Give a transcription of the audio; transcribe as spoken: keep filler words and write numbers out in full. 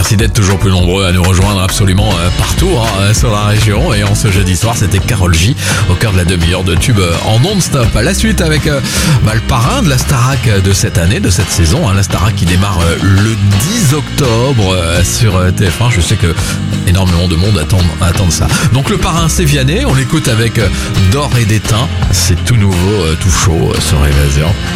Merci d'être toujours plus nombreux à nous rejoindre absolument euh, partout hein, sur la région. Et en ce jeudi soir, c'était Karol J au cœur de la demi-heure de tube en non-stop. À la suite avec euh, bah, le parrain de la Starac de cette année, de cette saison. Hein, la Starac qui démarre euh, le dix octobre euh, sur euh, T F un. Je sais que énormément de monde attend, attend ça. Donc le parrain, c'est Vianney. On l'écoute avec euh, D'or et d'étain. C'est tout nouveau, euh, tout chaud euh, sur Évasion.